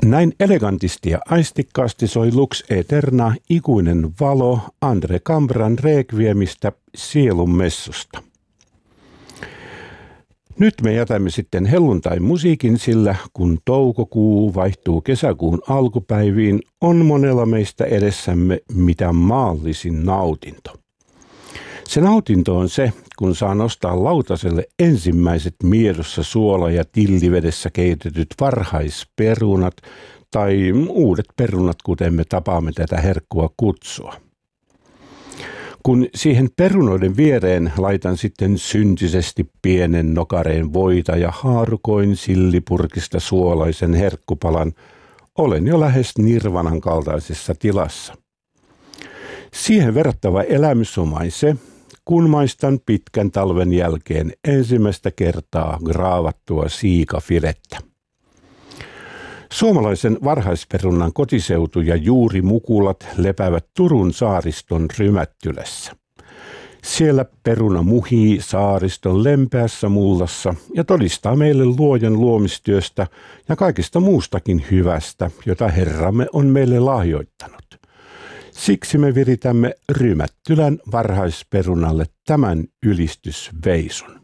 Näin elegantisti ja aistikkaasti soi Lux Eterna ikuinen valo Andre Cambran Requiemistä Sielun messusta. Nyt me jätämme sitten helluntain musiikin, sillä kun toukokuu vaihtuu kesäkuun alkupäiviin, on monella meistä edessämme mitä maallisin nautinto. Se nautinto on se, kun saa nostaa lautaselle ensimmäiset miedossa suola- ja tillivedessä keitetyt varhaisperunat tai uudet perunat, kuten me tapaamme tätä herkkua kutsua. Kun siihen perunoiden viereen laitan sitten syntisesti pienen nokareen voita ja haarukoin sillipurkista suolaisen herkkupalan, olen jo lähes nirvanan kaltaisessa tilassa. Siihen verrattava elämys on vain se, kun maistan pitkän talven jälkeen ensimmäistä kertaa graavattua siikafilettä. Suomalaisen varhaisperunnan kotiseutu ja juurimukulat lepäävät Turun saariston Rymättylässä. Siellä peruna muhii saariston lempeässä mullassa ja todistaa meille luojan luomistyöstä ja kaikista muustakin hyvästä, jota Herramme on meille lahjoittanut. Siksi me viritämme Rymättylän varhaisperunalle tämän ylistysveisun.